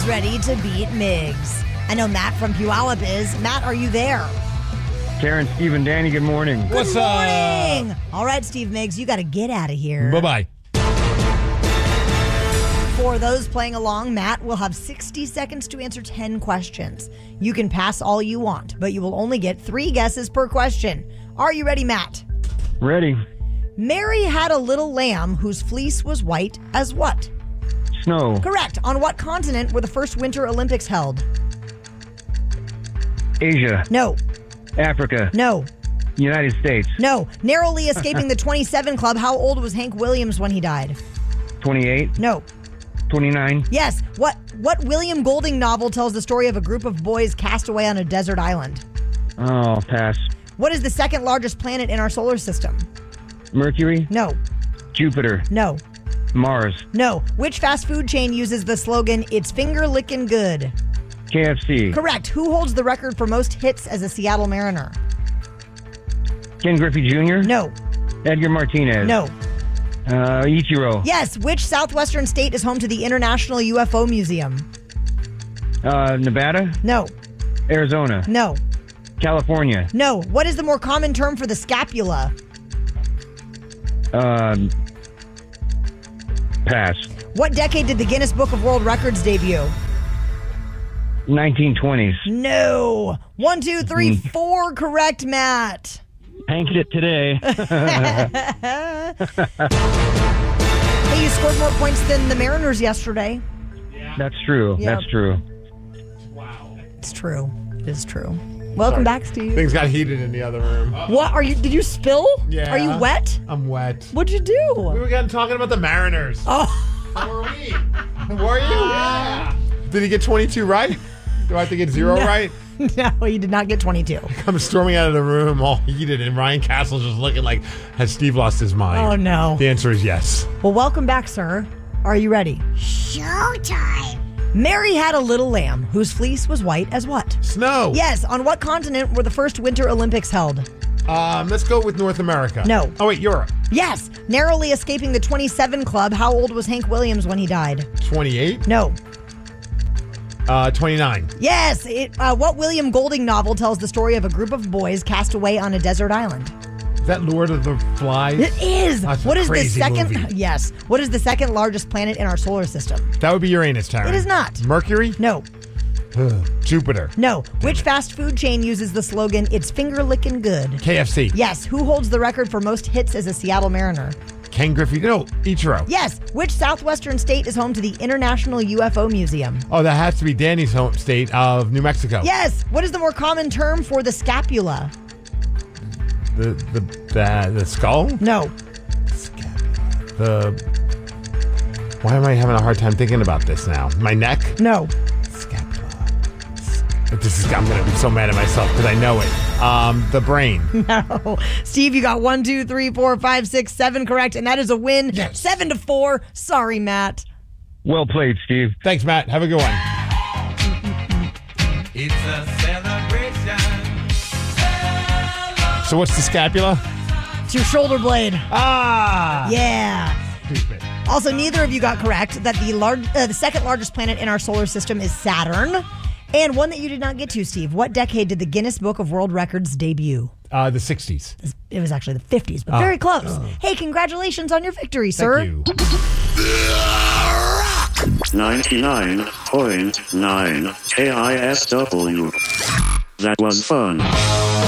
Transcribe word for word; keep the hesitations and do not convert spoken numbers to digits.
is ready to beat Migs. I know Matt from Puyallup is. Matt, are you there? Karen, Steve, and Danny, good morning. Good What's morning. up? All right, Steve Migs, you got to get out of here. Bye-bye. For those playing along, Matt will have sixty seconds to answer ten questions. You can pass all you want, but you will only get three guesses per question. Are you ready, Matt? Ready. Mary had a little lamb whose fleece was white as what? Snow. Correct. On what continent were the first Winter Olympics held? Asia. No. Africa. No. United States. No. Narrowly escaping the twenty-seven Club, how old was Hank Williams when he died? twenty-eight. No. twenty-nine. Yes. What What William Golding novel tells the story of a group of boys cast away on a desert island? Oh, pass. What is the second largest planet in our solar system? Mercury. No. Jupiter. No. Mars. No. Which fast food chain uses the slogan, "It's finger licking good"? K F C. Correct. Who holds the record for most hits as a Seattle Mariner? Ken Griffey Junior No. Edgar Martinez. No. Uh, Ichiro. Yes. Which southwestern state is home to the International U F O Museum? Uh, Nevada. No. Arizona. No. California. No. What is the more common term for the scapula? Um, pass. What decade did the Guinness Book of World Records debut? nineteen twenties. No. One, two, three, four. Correct, Matt. Panked it today. Hey, you scored more points than the Mariners yesterday. That's true. Yep. That's true. It's true. It is true. Welcome back, Steve. Things got heated in the other room. What are you? Did you spill? Yeah. Are you wet? I'm wet. What'd you We do? were getting talking about the Mariners. Oh, How were we? Were you? Yeah. Did he get twenty-two right? Do I have to get zero No. right? no, you did not get twenty-two. I'm storming out of the room all heated, and Ryan Castle's just looking like, has Steve lost his mind? Oh, no. The answer is yes. Well, welcome back, sir. Are you ready? Showtime. Mary had a little lamb whose fleece was white as what? Snow. Yes. On what continent were the first Winter Olympics held? Um, let's go with North America. No. Oh, wait, Europe. Yes. Narrowly escaping the twenty-seven Club, how old was Hank Williams when he died? twenty-eight. No. Uh, twenty-nine. Yes. It, uh, what William Golding novel tells the story of a group of boys cast away on a desert island? Is that Lord of the Flies? It is. That's a What is the crazy second? movie. Yes. What is the second largest planet in our solar system? That would be Uranus, Taryn. It is not. Mercury? No. Ugh. Jupiter. No. Which fast food chain uses the slogan, "It's finger licking good"? K F C. Yes. Who holds the record for most hits as a Seattle Mariner? Ken Griffey. No, Ichiro. Yes. Which southwestern state is home to the International U F O Museum? Oh, that has to be Danny's home state of New Mexico. Yes. What is the more common term for the scapula? The the the, the skull? No. The Why am I having a hard time thinking about this now? My neck? No. Scapula. This is, I'm going to be so mad at myself because I know it. Um, the brain. No. Steve, you got one, two, three, four, five, six, seven correct, and that is a win. Yes. Seven to four. Sorry, Matt. Well played, Steve. Thanks, Matt. Have a good one. It's a celebration. So what's the scapula? It's your shoulder blade. Ah! Yeah. Stupid. Also, neither of you got correct that the large, uh, the second largest planet in our solar system is Saturn. And one that you did not get to, Steve. What decade did the Guinness Book of World Records debut? Uh, the sixties. It was actually the fifties, but very close. Hey, congratulations on your victory, sir. Thank you. ninety-nine point nine K I S W. That was fun.